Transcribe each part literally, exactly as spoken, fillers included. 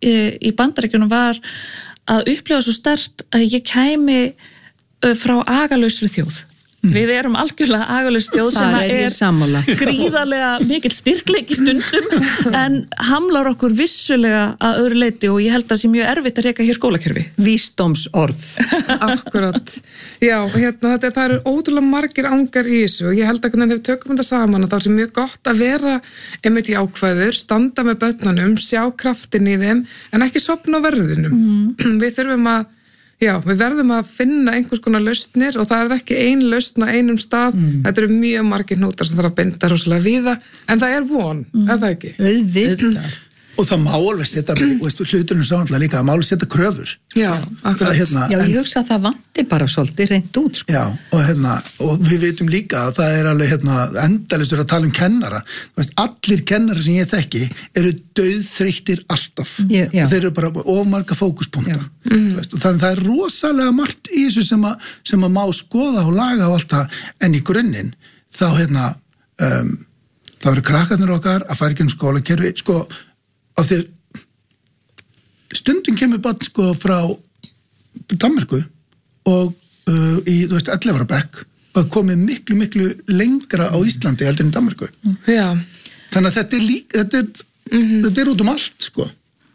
í, í Bandaríkjunum var að upplifa svo sterkt að ég kæmi frá agalausri þjóð. Mm. Við erum algjörlega agalaus þjóð sem er, er gríðarlega mikill styrkleiki stundum en hamlar okkur vissulega að öðru leyti og ég held að það sé mjög erfitt að reka hér skólakerfi. Vísdómsorð. Akkurat. Já, hérna, þetta, það eru ótrúlega margir angar í þessu og ég held að þegar við tökum þetta saman að það er mjög gott að vera einmitt í ákvæður, standa með börnunum, sjá kraftin í þeim en ekki sofna á verðunum. Mm. Við þurfum að Já, við verðum að finna einhvers konar lausnir og það er ekki ein lausn á einum stað. Mm. Þetta eru mjög margir hnútar sem þarf að binda rosalega víða, en það er von, mm. er það ekki? Auðvitað. Og það má alveg setja, veistu, hluturinn sá náttúrulega líka, það má alveg setja kröfur. Já, akkurat. Hérna, Já, ég hugsa að það vanti bara svolítið reynd út, sko. Já, og hérna, og við veitum líka að það er alveg, hérna, endalistur að tala um kennara. Þú veist, allir kennara sem ég þekki eru dauðþreyttir alltaf. Já, já. Og þeir eru bara ofmarga fókuspunkta. Mm. Þú veist, og þannig það er rosalega margt í þessu sem að, sem að má skoða og laga og allt það, en í grunninn, þá, hérna, um, þá eru krakkarnir okkar að fara ekki um skólakerfi, sko, af því að stundum kemur barn sko frá Danmörku og uh, í, þú veist, ellefu ára bekk og komið miklu, miklu lengra á Íslandi heldur en Danmörku. Já. Þannig að þetta er líka, þetta er, mm-hmm. þetta er út um allt, sko.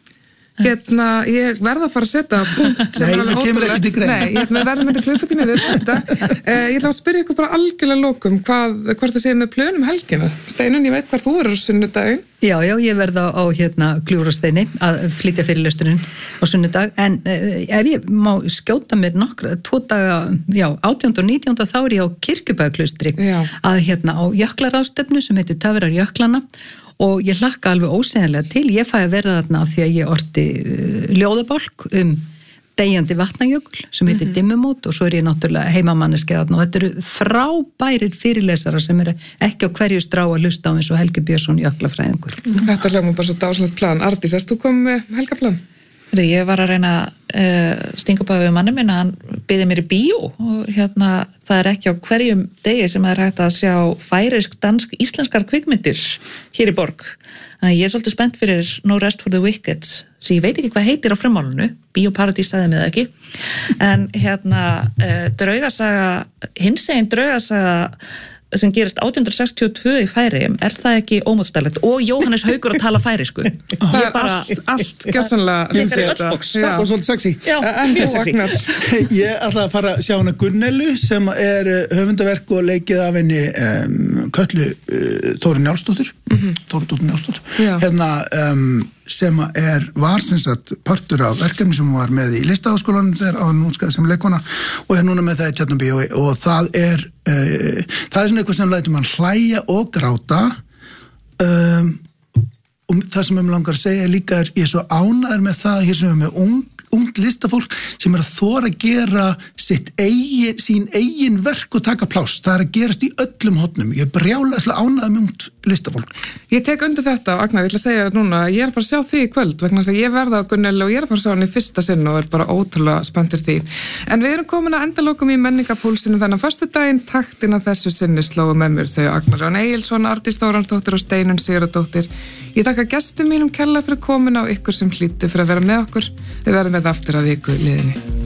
Hérna, ég verða að fara að setja punkt sem Nei, er alveg það kemur ekki til greina. Nei, ég við verðum þetta klukkutími við þetta. Eh, ég ætla að spyrja ykkur bara algjörlega lokum hvað, hvort það séð með plönum helgina. Steinun, ég veit hvar þú eru á sunnudaginn. Já, já, ég verða á hérna Gljúfrasteini að flytja fyrirlesturinn á sunnudag, en eh, ef ég má skjóta mér nokkra, tvo daga, já, átjánda og nítjánda þá er ég á Kirkjubæjarklaustri að hérna á jöklaráðstöfnu sem heitir Töfrar jöklana og ég hlakka alveg ósegjanlega til, ég fæ að vera þarna af því að ég orti uh, ljóðabálk um deyjandi vatnajökul sem heitir mm-hmm. Dimmumót og svo er ég náttúrulega heimamanneski þarna og þetta eru frábærir fyrirlesara sem eru ekki á hverju strá að hlusta á eins og Helgi Björnsson jöklafræðingur. Þetta hljómar bara svo dásalegt plan. Ardís, erst þú komið með helgaplan? Ég var að reyna að uh, stinga upp af manni minna, hann byði mér í bíó og hérna það er ekki á hverjum degi sem það er hægt að sjá færisk, dansk, íslenskar kvikmyndir hér í borg. Þannig að ég er svolítið spennt fyrir No Rest for the Wicked, sem ég veit ekki hvað heitir á frumálunu, Bíóparadís sagði mig það ekki, en hérna uh, draugasaga, hinsegin draugasaga sem gerist átján hundruð sextíu og tvö í Færeyjum, er það ekki ómótstæðilegt og Jóhannes Haukur að tala færeysku. Það er bara allt, allt gjörsamlega Ég er öllboks. Og svolítið sexy. Já, mjög sexy. Ég ætla að fara að sjá hana Gunnelu sem er höfundaverk og leikið af henni um, Köllu uh, Þóru Njálsdóttur mm-hmm. Þóru Dóttur Njálsdóttur hérna um, sem er, var sem sagt partur af verkefni sem var með í Listaháskólanum þegar á núnskaði sem leikona og er núna með það í Tjarnarbíói og það er uh, það er svona eitthvað sem lætur mann hlæja og gráta um, og það sem ég langar að segja líka er ég er svo ánægður með það hér sem við með ung ungt listafólk sem er að þora að gera sitt eigin, sín eigin verk og taka pláss. Það er að gerast í öllum hornum. Ég er brjálega ánægður með ungt listafólk. Ég tek undir þetta, Agnar, ég ætla að segja þetta núna, ég er að fara að sjá því í kvöld vegna þess að ég verða á Gunnelu og ég er að fara að sjá hann í fyrsta sinn og er bara ótrúlega spenntur því. En við erum komin að endalokum í menningapúlsinu þannig að föstudaginn taktina þessu sinni slóu með mér þau Agnar Jón Egilsson, Ardís Þóransdóttir og Steinunn Sigurðardóttir. Ég þakka gestum mínum kærlega fyrir komin á ykkur sem hlýddu fyrir að vera með okkur. Við verðum með aftur að viku liðinni.